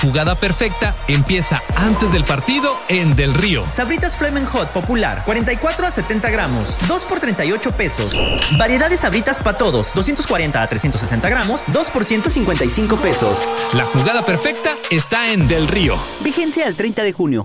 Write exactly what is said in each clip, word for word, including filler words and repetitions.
jugada perfecta empieza antes del partido en Del Río. Sabritas Flamin' Hot Popular, cuarenta y cuatro a setenta gramos, dos por treinta y ocho pesos. Variedad de Sabritas para todos, doscientos cuarenta a trescientos sesenta gramos, dos por ciento cincuenta y cinco pesos. La jugada perfecta está en Del Río. Vigencia al treinta de junio.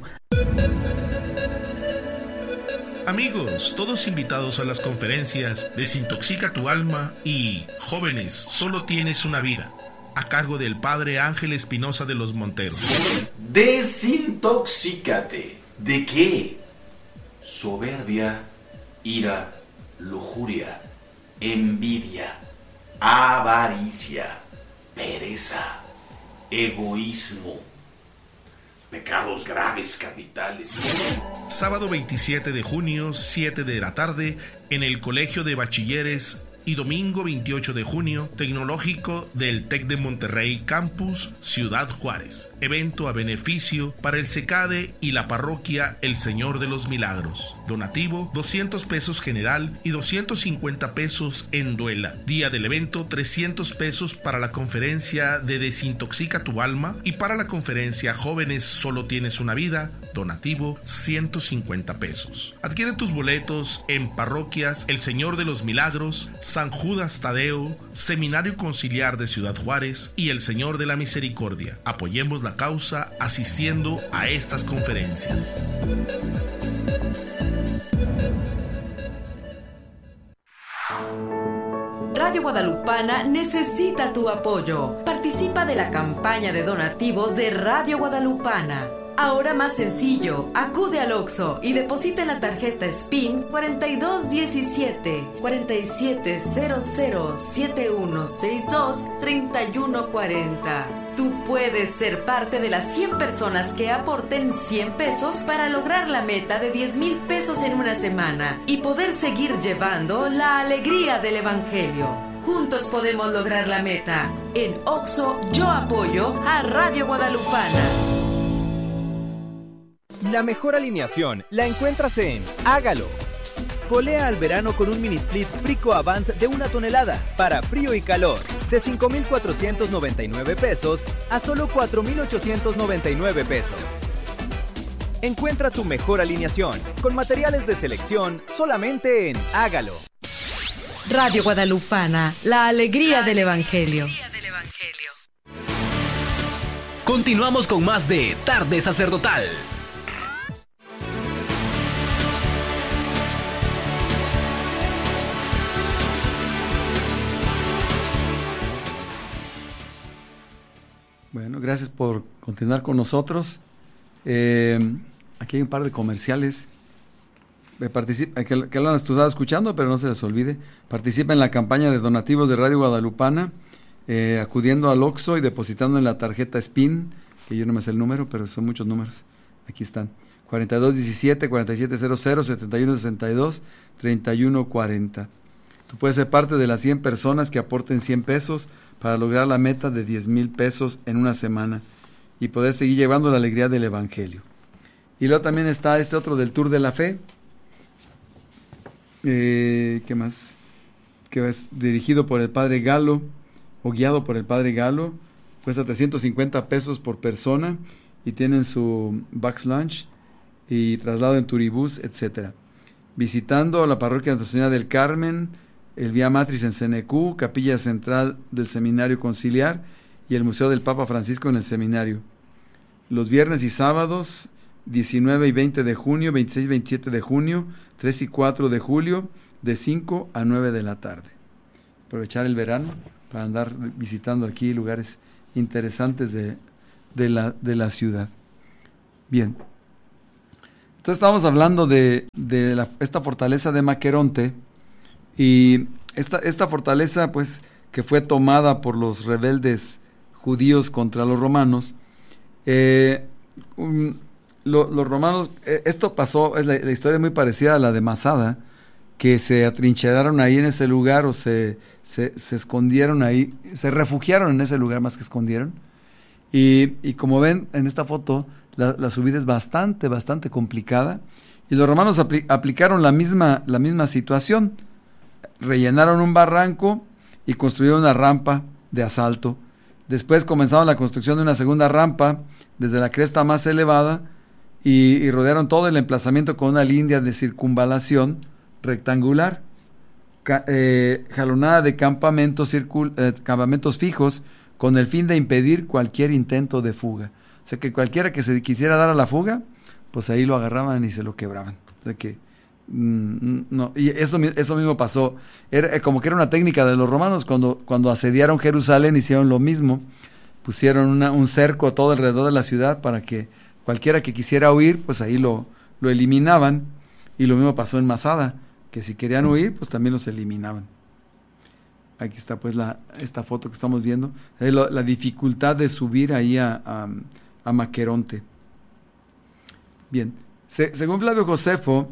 Amigos, todos invitados a las conferencias Desintoxica tu alma y Jóvenes, solo tienes una vida, a cargo del padre Ángel Espinosa de los Monteros. Desintoxícate. ¿De qué? Soberbia, ira, lujuria, envidia, avaricia, pereza, egoísmo. Pecados graves capitales. Sábado veintisiete de junio, siete de la tarde, en el Colegio de Bachilleres, y domingo veintiocho de junio, Tecnológico del TEC de Monterrey Campus, Ciudad Juárez. Evento a beneficio para el SECADE y la parroquia El Señor de los Milagros. Donativo, doscientos pesos general y doscientos cincuenta pesos en duela. Día del evento, trescientos pesos para la conferencia de Desintoxica tu alma y para la conferencia Jóvenes, solo tienes una vida. Donativo, ciento cincuenta pesos. Adquiere tus boletos en parroquias El Señor de los Milagros, San Judas Tadeo, Seminario Conciliar de Ciudad Juárez y El Señor de la Misericordia. Apoyemos la causa asistiendo a estas conferencias. Radio Guadalupana necesita tu apoyo. Participa de la campaña de donativos de Radio Guadalupana. Ahora más sencillo, acude al Oxxo y deposita en la tarjeta S P I N cuarenta y dos diecisiete, cuarenta y siete cero cero, setenta y uno sesenta y dos, treinta y uno cuarenta. Tú puedes ser parte de las cien personas que aporten cien pesos para lograr la meta de diez mil pesos en una semana y poder seguir llevando la alegría del Evangelio. Juntos podemos lograr la meta. En Oxxo, yo apoyo a Radio Guadalupana. La mejor alineación la encuentras en Hágalo. Polea al verano con un mini split Frico Avant de una tonelada para frío y calor, de cinco mil cuatrocientos noventa y nueve pesos a solo cuatro mil ochocientos noventa y nueve pesos. Encuentra tu mejor alineación con materiales de selección solamente en Hágalo. Radio Guadalupana, la alegría del Evangelio. Continuamos con más de Tarde Sacerdotal. Bueno, gracias por continuar con nosotros. Eh, aquí hay un par de comerciales. Eh, participa, que, que lo han estado escuchando, pero no se les olvide. Participa en la campaña de donativos de Radio Guadalupana, eh, acudiendo al Oxxo y depositando en la tarjeta S P I N, que yo no me sé el número, pero son muchos números. Aquí están. cuarenta y dos diecisiete, cuarenta y siete cero cero, setenta y uno sesenta y dos, treinta y uno cuarenta. Tú puedes ser parte de las cien personas que aporten cien pesos para lograr la meta de diez mil pesos en una semana y poder seguir llevando la alegría del Evangelio. Y luego también está este otro del Tour de la Fe, eh, ¿qué más? Que es dirigido por el Padre Galo, o guiado por el Padre Galo, cuesta trescientos cincuenta pesos por persona y tienen su box lunch y traslado en turibús, etcétera. Visitando la parroquia de Nuestra Señora del Carmen, el Vía Matriz en Cenecú, Capilla Central del Seminario Conciliar y el Museo del Papa Francisco en el Seminario. Los viernes y sábados, diecinueve y veinte de junio, veintiséis y veintisiete de junio, tres y cuatro de julio, de cinco a nueve de la tarde. Aprovechar el verano para andar visitando aquí lugares interesantes de, de, la, de la ciudad. Bien. Entonces estamos hablando de, de la, esta fortaleza de Maqueronte. Y esta, esta fortaleza, pues, que fue tomada por los rebeldes judíos contra los romanos, eh, un, lo, los romanos, eh, esto pasó, es la, la historia es muy parecida a la de Masada, que se atrincheraron ahí en ese lugar o se, se, se escondieron ahí, se refugiaron en ese lugar más que escondieron. Y, y como ven en esta foto, la, la subida es bastante, bastante complicada. Y los romanos apli- aplicaron la misma, la misma situación. Rellenaron un barranco y construyeron una rampa de asalto Después comenzaron la construcción de una segunda rampa desde la cresta más elevada y, y rodearon todo el emplazamiento con una línea de circunvalación rectangular, ca, eh, jalonada de campamentos, circul, eh, campamentos fijos con el fin de impedir cualquier intento de fuga. O sea que cualquiera que se quisiera dar a la fuga, pues ahí lo agarraban y se lo quebraban. O sea que mm, no, y eso, eso mismo pasó. Era como que era una técnica de los romanos cuando, cuando asediaron Jerusalén, hicieron lo mismo. Pusieron una, un cerco todo alrededor de la ciudad para que cualquiera que quisiera huir, pues ahí lo, lo eliminaban. Y lo mismo pasó en Masada, que si querían huir, pues también los eliminaban. Aquí está pues la, esta foto que estamos viendo. Eh, lo, la dificultad de subir ahí a, a, a Maqueronte. Bien, Se, según Flavio Josefo,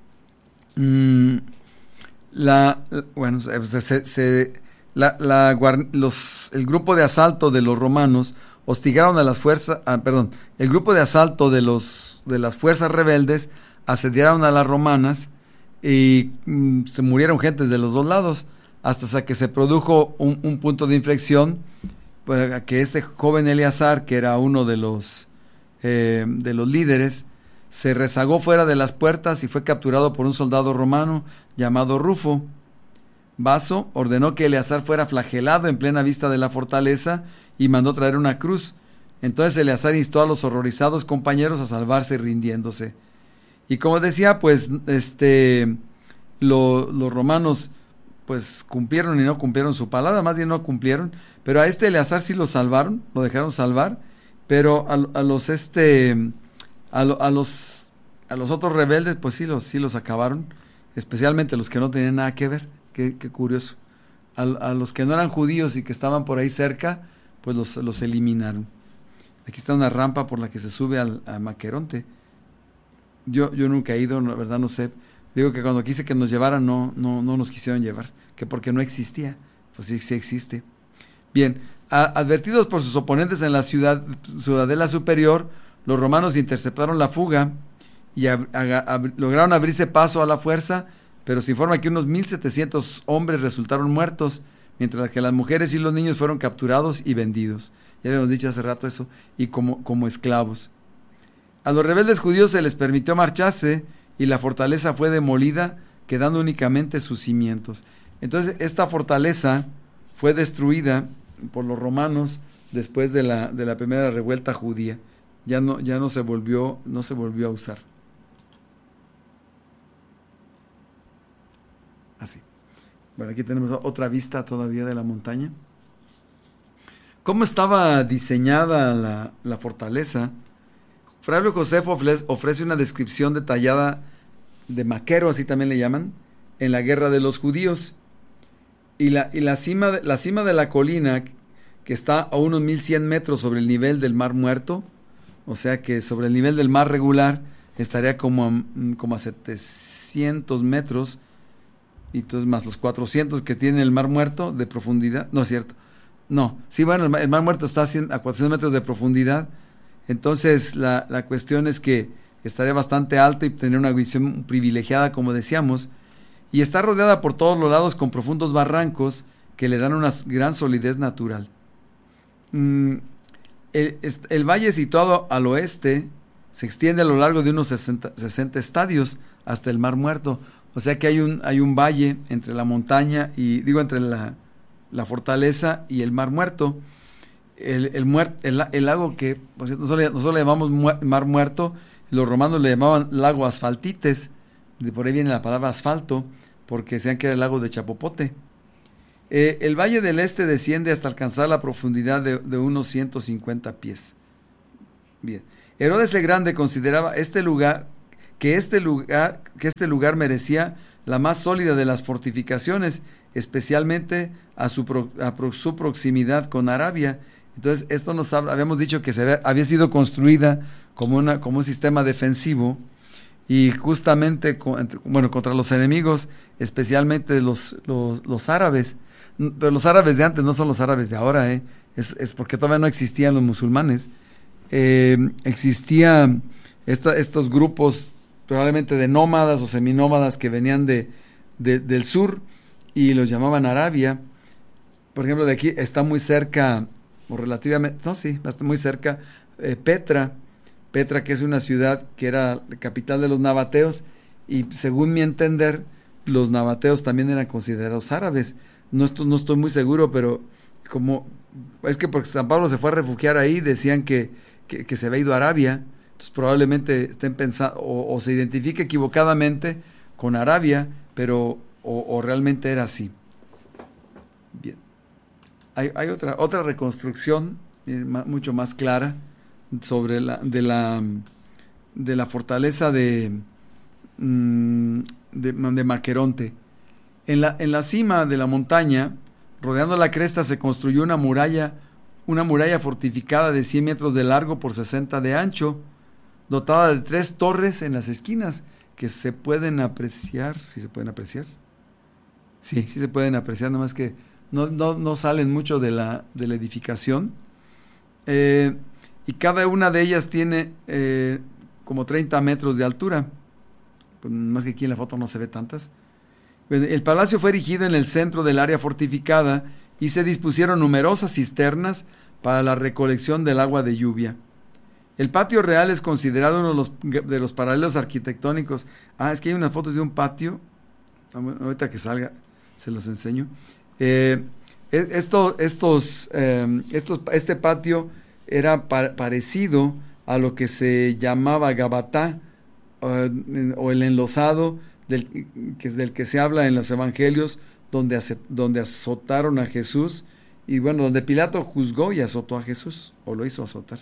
mmm, la, bueno, se, se, se, la, la, los, el grupo de asalto de los romanos hostigaron a las fuerzas, ah, perdón, el grupo de asalto de los de las fuerzas rebeldes asediaron a las romanas y mmm, se murieron gentes de los dos lados, hasta que se produjo un, un punto de inflexión para que este joven Eleazar, que era uno de los eh, de los líderes, se rezagó fuera de las puertas y fue capturado por un soldado romano llamado Rufo. Baso ordenó que Eleazar fuera flagelado en plena vista de la fortaleza y mandó traer una cruz. Entonces Eleazar instó a los horrorizados compañeros a salvarse rindiéndose. Y como decía, pues este lo, los romanos pues cumplieron y no cumplieron su palabra, más bien no cumplieron, pero a este Eleazar sí lo salvaron, lo dejaron salvar, pero a, a los este a, lo, a los a los otros rebeldes pues sí los sí los acabaron, especialmente los que no tenían nada que ver. Qué, qué curioso. A, a los que no eran judíos y que estaban por ahí cerca, pues los, los eliminaron. Aquí está una rampa por la que se sube al, a Maqueronte. Yo, yo nunca he ido, la verdad no sé. Digo que cuando quise que nos llevaran, no, no, no nos quisieron llevar, que porque no existía. Pues sí, sí existe. Bien, a, advertidos por sus oponentes en la ciudad, ciudadela superior, los romanos interceptaron la fuga y ab, a, a, lograron abrirse paso a la fuerza, pero se informa que unos mil setecientos hombres resultaron muertos, mientras que las mujeres y los niños fueron capturados y vendidos. Ya habíamos dicho hace rato eso, y como, como esclavos. A los rebeldes judíos se les permitió marcharse y la fortaleza fue demolida, quedando únicamente sus cimientos. Entonces, esta fortaleza fue destruida por los romanos después de la, de la primera revuelta judía. Ya no, ya no se volvió, no se volvió a usar. Así. Bueno, aquí tenemos otra vista todavía de la montaña. ¿Cómo estaba diseñada la, la fortaleza? Flavio Josefo ofrece una descripción detallada de Maquero, así también le llaman, en la guerra de los judíos. Y la, y la, cima, de, la cima de la colina, que está a unos mil cien metros sobre el nivel del Mar Muerto, o sea que sobre el nivel del mar regular estaría como a, como a setecientos metros, y entonces más los cuatrocientos que tiene el Mar Muerto de profundidad. No es cierto. No, sí, bueno, el, el Mar Muerto está a, cien, a cuatrocientos metros de profundidad. Entonces la, la cuestión es que estaría bastante alto y tener una visión privilegiada, como decíamos, y está rodeada por todos los lados con profundos barrancos que le dan una gran solidez natural. Mm, el, el valle situado al oeste se extiende a lo largo de unos sesenta, sesenta estadios hasta el Mar Muerto. O sea que hay un, hay un valle entre la montaña y, digo, entre la, la fortaleza y el Mar Muerto. El, el, muer, el, el lago que, por cierto, nosotros, nosotros le llamamos muer, Mar Muerto, los romanos le llamaban lago Asfaltites, de por ahí viene la palabra asfalto, porque decían que era el lago de Chapopote. Eh, el valle del este desciende hasta alcanzar la profundidad de, de unos ciento cincuenta pies. Bien. Herodes el Grande consideraba este lugar que este lugar que este lugar merecía la más sólida de las fortificaciones, especialmente a su, pro, a pro, su proximidad con Arabia. Entonces, esto nos habla, habíamos dicho que se había, había sido construida como, una, como un sistema defensivo y justamente con, bueno, contra los enemigos, especialmente los, los, los árabes. Pero los árabes de antes no son los árabes de ahora, ¿eh? es, es porque todavía no existían los musulmanes. Eh, existían esta, estos grupos probablemente de nómadas o seminómadas que venían de, de, del sur y los llamaban Arabia. Por ejemplo, de aquí está muy cerca o relativamente, no, sí, bastante muy cerca, eh, Petra, Petra, que es una ciudad que era la capital de los nabateos, y según mi entender, los nabateos también eran considerados árabes. No estoy, no estoy muy seguro, pero como es que porque San Pablo se fue a refugiar ahí, decían que, que, que se había ido a Arabia, entonces probablemente estén pensando, o, o se identifique equivocadamente con Arabia, pero o, o realmente era así. Bien. Hay, hay otra, otra reconstrucción eh, ma, mucho más clara sobre la, de la de la fortaleza de, mm, de, de Maqueronte. En la, en la cima de la montaña, rodeando la cresta, se construyó una muralla, una muralla fortificada de cien metros de largo por sesenta de ancho, dotada de tres torres en las esquinas, que se pueden apreciar, ¿sí se pueden apreciar? Sí, sí se pueden apreciar, nomás que no, no, no salen mucho de la, de la edificación. Eh, y cada una de ellas tiene eh, como treinta metros de altura, pues más que aquí en la foto no se ve tantas. El palacio fue erigido en el centro del área fortificada y se dispusieron numerosas cisternas para la recolección del agua de lluvia. El patio real es considerado uno de los, de los paralelos arquitectónicos. Ah, es que hay unas fotos de un patio. Ahorita que salga se los enseño. Eh, esto, estos, eh, estos, este patio era pa- parecido a lo que se llamaba Gabatá, uh, o el enlosado, Del que, del que se habla en los evangelios, donde, ace, donde azotaron a Jesús, y bueno, donde Pilato juzgó y azotó a Jesús, o lo hizo azotar.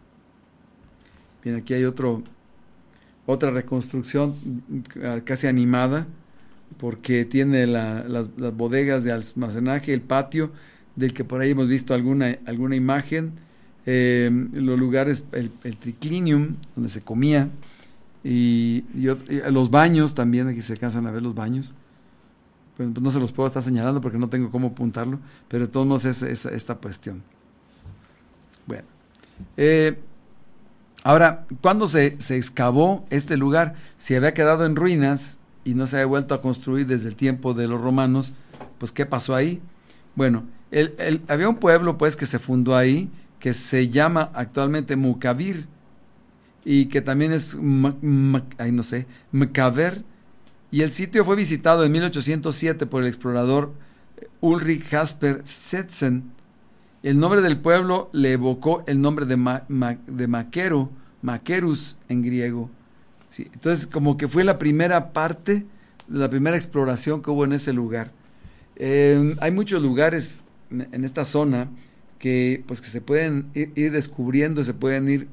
Bien, aquí hay otro, otra reconstrucción casi animada, porque tiene la, las, las bodegas de almacenaje, el patio, del que por ahí hemos visto alguna, alguna imagen, eh, los lugares, el, el triclinium, donde se comía, Y, y, y los baños también, aquí se alcanzan a ver los baños. Pues, pues no se los puedo estar señalando porque no tengo cómo apuntarlo, pero de todos modos es, es esta cuestión. Bueno, eh, ahora, ¿cuándo se, se excavó este lugar? Si había quedado en ruinas y no se había vuelto a construir desde el tiempo de los romanos, pues ¿qué pasó ahí? Bueno, el, el, había un pueblo pues que se fundó ahí, que se llama actualmente Mucavir, y que también es, ma, ma, ay, no sé, Mcaver, y el sitio fue visitado en mil ochocientos siete por el explorador Ulrich Jasper Setzen. El nombre del pueblo le evocó el nombre de, ma, ma, de Maquero, Maquerus en griego. Sí, entonces, como que fue la primera parte, la primera exploración que hubo en ese lugar. Eh, hay muchos lugares en esta zona que, pues, que se pueden ir, ir descubriendo, se pueden ir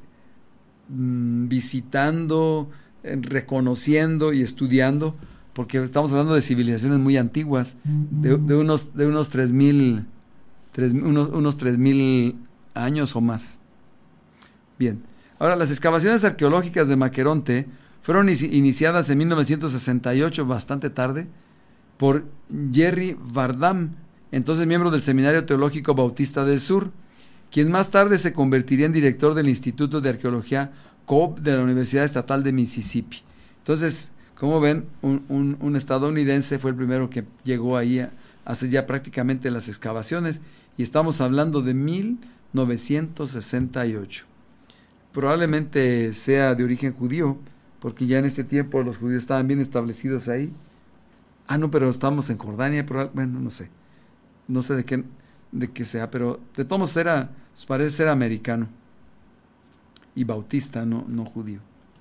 visitando, reconociendo y estudiando, porque estamos hablando de civilizaciones muy antiguas, de, de unos de unos tres mil unos, unos tres mil años o más. Bien, ahora las excavaciones arqueológicas de Maqueronte fueron iniciadas en mil novecientos sesenta y ocho, bastante tarde, por Jerry Vardam, entonces miembro del Seminario Teológico Bautista del Sur, quien más tarde se convertiría en director del Instituto de Arqueología Cobb de la Universidad Estatal de Mississippi. Entonces, como ven, un, un, un estadounidense fue el primero que llegó ahí a hacer ya prácticamente las excavaciones, y estamos hablando de mil novecientos sesenta y ocho. Probablemente sea de origen judío, porque ya en este tiempo los judíos estaban bien establecidos ahí. Ah, no, pero estamos en Jordania, pero, bueno, no sé. No sé de qué... de que sea, pero de todos modos era, parece ser americano y bautista, no, no judío.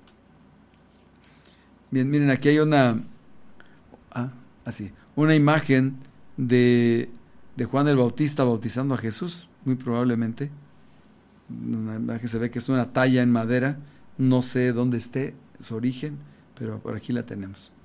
Bien, miren, aquí hay una ah, así, una imagen de, de Juan el Bautista bautizando a Jesús, muy probablemente. Una imagen, se ve que es una talla en madera, no sé dónde esté su origen, pero por aquí la tenemos.